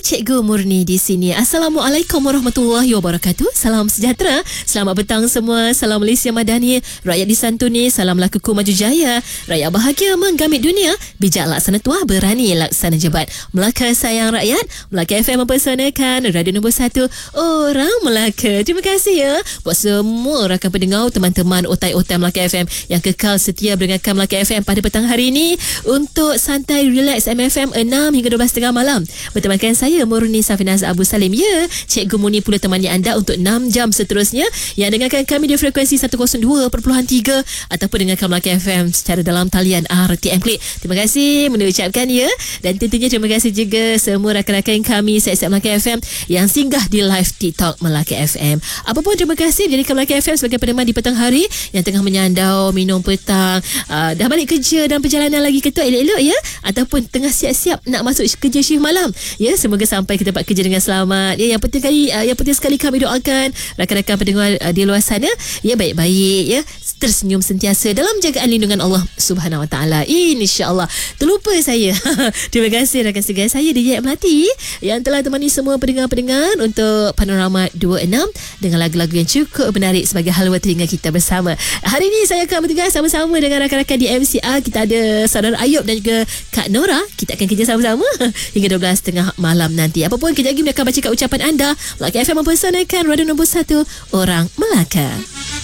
Cikgu Murni di sini. Assalamualaikum warahmatullahi wabarakatuh. Salam sejahtera. Selamat petang semua. Salam Malaysia Madani. Rakyat disantuni. Salam lakuku maju jaya. Rakyat bahagia menggamit dunia. Bijak laksana tuah, berani laksana jebat. Melaka sayang rakyat. Melaka FM mempersanakan radio nombor 1 Orang Melaka. Terima kasih ya buat semua rakan pendengar, teman-teman otai-otai Melaka FM yang kekal setia mendengarkan Melaka FM pada petang hari ini untuk santai relax MFM 6 hingga 12.30 malam. Bertemankan saya Murni Safinaz Abu Salim. Ya, Cikgu Murni pula temani anda untuk 6 jam seterusnya yang dengarkan kami di frekuensi 102.3 ataupun dengarkan Melaka FM secara dalam talian RTM Klik. Terima kasih mengucapkan ya, dan tentunya terima kasih juga semua rakan-rakan kami set-set Melaka FM yang singgah di live TikTok Melaka FM. Apapun terima kasih jadikan Melaka FM sebagai peneman di petang hari yang tengah menyandau minum petang, dah balik kerja dan perjalanan lagi ketua elok-elok ya, ataupun tengah siap-siap nak masuk kerja shift malam ya. Semoga sampai ke tempat kerja dengan selamat ya. Yang penting sekali kami doakan rakan-rakan pendengar di luar sana ya, baik-baik ya, tersenyum sentiasa dalam jagaan lindungan Allah Subhanahu Wa Taala, insya-Allah. Terlupa saya terima kasih rakan segar saya DJ Melati yang telah temani semua pendengar-pendengar untuk Panorama 26 dengan lagu-lagu yang cukup menarik sebagai halwa telinga kita bersama. Hari ini saya akan bertugas sama-sama dengan rakan-rakan di MCR. Kita ada Saudara Ayub dan juga Kak Nora. Kita akan kerja sama-sama hingga 12.30 malam nanti. Apapun, kejap lagi akan bacakan ucapan anda. Melaka FM mempersanakan radio nombor 1 Orang Melaka.